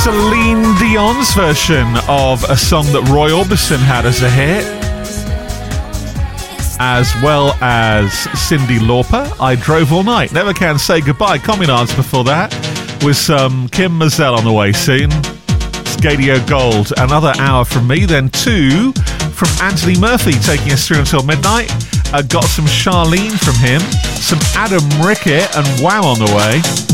Celine Dion's version of a song that Roy Orbison had as a hit, as well as Cyndi Lauper, I Drove All Night. Never Can Say Goodbye. Communards before that, with some Kim Mazel on the way soon. Scadio Gold, another hour from me, then 2 from Anthony Murphy, taking us through until midnight. Got some Charlene from him, some Adam Rickett and Wow on the way.